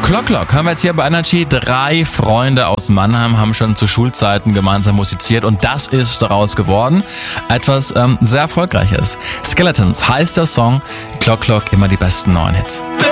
Clock Clock hören wir jetzt hier bei Energy. 3 Freunde aus Mannheim haben schon zu Schulzeiten gemeinsam musiziert und das ist daraus geworden. Etwas sehr Erfolgreiches. Skeletons heißt der Song. Clock Clock, immer die besten neuen Hits.